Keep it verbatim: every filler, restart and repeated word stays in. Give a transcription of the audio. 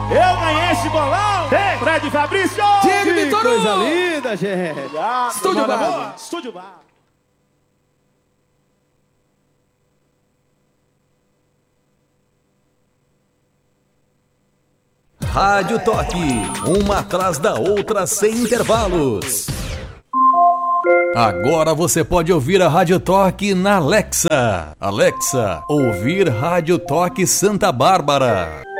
Eu ganhei esse bolão! Ei, Fred Fabrício! Diga, Que Vitor coisa Hugo! linda, gente. Obrigado, Estúdio manda Bar. boa. Estúdio Bar. Rádio Toque, uma atrás da outra sem intervalos. Agora você pode ouvir a Rádio Toque na Alexa. Alexa, ouvir Rádio Toque Santa Bárbara.